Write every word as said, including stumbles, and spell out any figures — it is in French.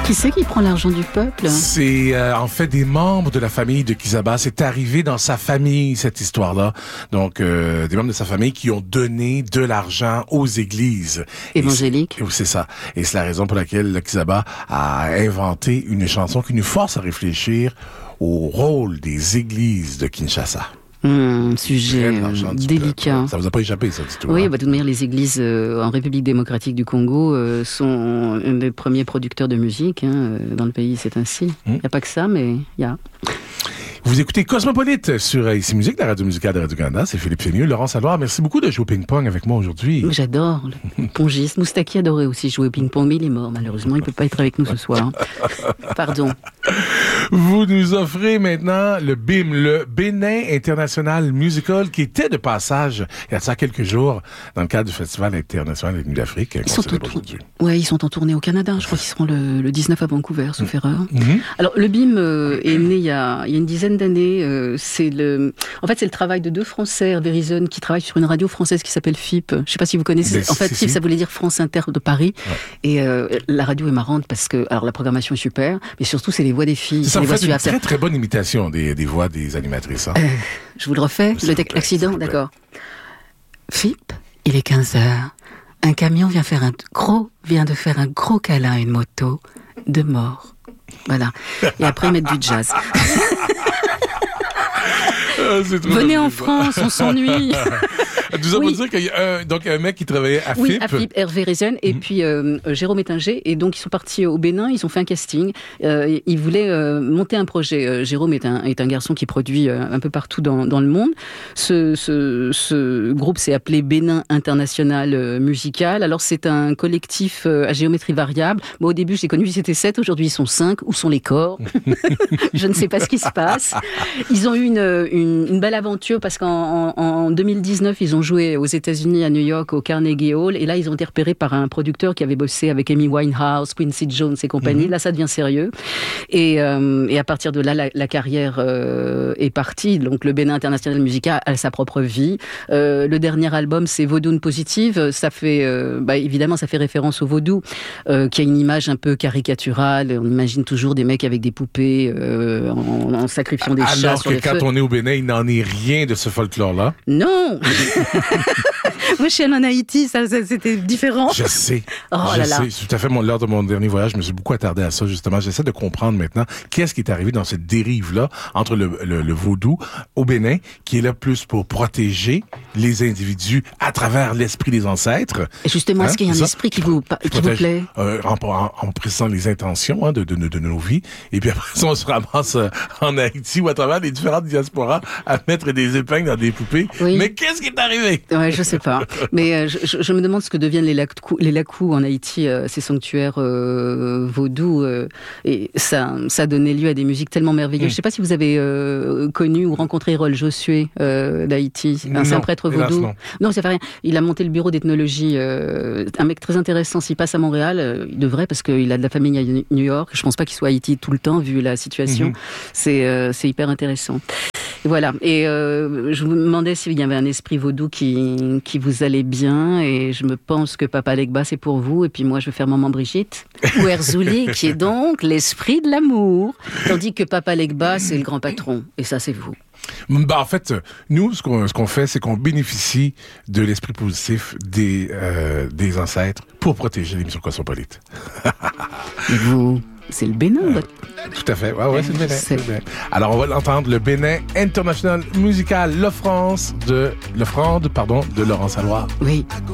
Qui c'est qui prend l'argent du peuple? C'est euh, en fait des membres de la famille de Kizaba. C'est arrivé dans sa famille, cette histoire-là. Donc, euh, des membres de sa famille qui ont donné de l'argent aux églises. Évangéliques. Et c'est ça. Et c'est la raison pour laquelle Kizaba a inventé une chanson qui nous force à réfléchir au rôle des églises de Kinshasa. Mmh, sujet délicat. Peuple. Ça vous a pas échappé, ça, du tout? Oui, hein? bah, de toute manière, les églises euh, en République démocratique du Congo euh, sont un des premiers producteurs de musique. Hein, dans le pays, c'est ainsi. Il mmh. n'y a pas que ça, mais il y a... Vous écoutez Cosmopolite sur Ici Musique, la radio musicale de Radio-Canada. C'est Philippe Fénieux, Laurent Saloir. Merci beaucoup de jouer au ping-pong avec moi aujourd'hui. J'adore le pongiste. Moustaki adorait aussi jouer au ping-pong, mais il est mort, malheureusement. Il ne peut pas être avec nous ce soir. Pardon. Vous nous offrez maintenant le B I M, le Bénin International Musical, qui était de passage il y a ça quelques jours dans le cadre du Festival international des Nuits d'Afrique. Ils sont, en tour... ouais, ils sont en tournée au Canada. Je crois qu'ils seront le, le dix-neuf à Vancouver, sauf mmh. erreur. Mmh. Alors, le B I M euh, est né il y, a, il y a une dizaine d'années. Euh, c'est le, en fait, c'est le travail de deux Français, Hervé Rizon, qui travaillent sur une radio française qui s'appelle F I P. Je ne sais pas si vous connaissez. Mais en fait, si, F I P, si. Ça voulait dire France Inter de Paris. Ouais. Et euh, la radio est marrante parce que, alors, la programmation est super, mais surtout, c'est les voix des filles. Ça fait une très très bonne imitation des, des voix des animatrices. Hein. Euh, je vous le refais, le plaît, l'accident, d'accord. F I P, il est quinze heures. Un camion vient, faire un gros, vient de faire un gros câlin à une moto. De mort. Voilà. Et après, mettre du jazz. Ah, venez en France, on s'ennuie. Nous avons oui. dit qu'il y a un, donc un mec qui travaillait à oui, F I P. À F I P, Hervé Rizon, et mm-hmm. puis euh, Jérôme Ettinger. Et donc, ils sont partis au Bénin, ils ont fait un casting. Euh, ils voulaient euh, monter un projet. Euh, Jérôme est un, est un garçon qui produit euh, un peu partout dans, dans le monde. Ce, ce, ce groupe s'est appelé Bénin International euh, Musical. Alors, c'est un collectif euh, à géométrie variable. Moi, au début, j'ai connu, ils étaient sept. Aujourd'hui, ils sont cinq. Où sont les corps? Je ne sais pas ce qui se passe. Ils ont eu une, une, une belle aventure parce qu'en en, en deux mille dix-neuf, ils ont joué aux États-Unis, à New York, au Carnegie Hall. Et là, ils ont été repérés par un producteur qui avait bossé avec Amy Winehouse, Quincy Jones et compagnie. Mm-hmm. Là, ça devient sérieux. Et, euh, et à partir de là, la, la carrière euh, est partie. Donc, le Bénin International Musical a sa propre vie. Euh, le dernier album, c'est Vaudou Positive. Ça fait, euh, bah, évidemment, ça fait référence au vaudou, euh, qui a une image un peu caricaturale. On imagine toujours des mecs avec des poupées euh, en, en sacrifiant des Alors chats sur que les quand feux. On est au Bénin, il n'en est rien de ce folklore-là. Non. Moi, je suis allée en Haïti, ça, ça, c'était différent. Je sais. Oh je là sais. là. C'est tout à fait mon, lors de mon dernier voyage, je me suis beaucoup attardé à ça, justement. J'essaie de comprendre maintenant qu'est-ce qui est arrivé dans cette dérive-là entre le, le, le vaudou au Bénin, qui est là plus pour protéger les individus à travers l'esprit des ancêtres. Et justement, hein, est-ce qu'il y a un esprit qui vous, qui protège, vous plaît? Euh, en, en, en précisant les intentions hein, de, de, de, de nos vies. Et puis après ça, on se ramasse euh, en Haïti ou à travers les différentes diasporas à mettre des épingles dans des poupées. Oui. Mais qu'est-ce qui est arrivé? Ouais, je sais pas. Mais euh, je, je me demande ce que deviennent les lacous, les lacous en Haïti, euh, ces sanctuaires euh, vaudous. Euh, et ça, ça a donné lieu à des musiques tellement merveilleuses. Mmh. Je sais pas si vous avez euh, connu ou rencontré Rol Josué euh, d'Haïti. Hein, c'est un prêtre vaudou. Non, non ça fait rien. Il a monté le bureau d'ethnologie. Euh, un mec très intéressant. S'il passe à Montréal, euh, il devrait parce qu'il a de la famille à New York. Je pense pas qu'il soit à Haïti tout le temps vu la situation. Mmh. C'est, euh, c'est hyper intéressant. Et voilà. Et euh, je vous demandais s'il y avait un esprit vaudou qui, qui vous allait bien. Et je me pense que Papa Legba, c'est pour vous. Et puis moi, je vais faire Maman Brigitte. Ou Erzouli, qui est donc l'esprit de l'amour. Tandis que Papa Legba, c'est le grand patron. Et ça, c'est vous. Bah, en fait, nous, ce qu'on, ce qu'on fait, c'est qu'on bénéficie de l'esprit positif des, euh, des ancêtres pour protéger l'émission Cosmopolite. Et vous, c'est le Bénin, euh, tout à fait. Ouais, ouais, c'est le Bénin. C'est... C'est le Bénin. Alors, on va l'entendre, le Bénin International Musical, l'offrande de, l'offrande, pardon, de Laurent Saloir. Oui.